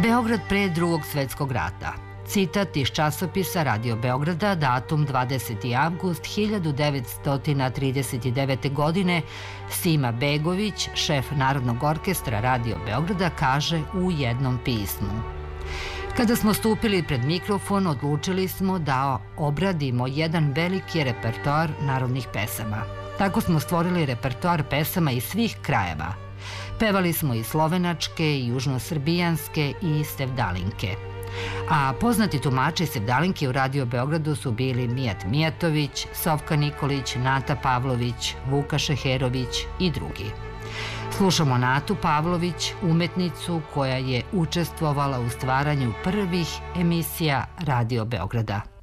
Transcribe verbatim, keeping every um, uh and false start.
Beograd pre drugog svetskog rata. Citat iz časopisa Radio Beograda, datum dvadeseti avgust hiljadu devetsto trideset devete. godine, Sima Begović, šef Narodnog orkestra Radio Beograda, kaže u jednom pismu. Kada smo stupili pred mikrofon, odlučili smo da obradimo jedan veliki repertoar narodnih pesama. Tako smo stvorili repertoar pesama iz svih krajeva. Pevali smo i slovenačke, i južnosrbijanske, i sevdalinke. A poznati tumači sevdalinke u Radio Beogradu su bili Mijat Mijatović, Sofka Nikolić, Nata Pavlović, Vuka Šeherović i drugi. Slušamo Natu Pavlović, umetnicu koja je učestvovala u stvaranju prvih emisija Radio Beograda.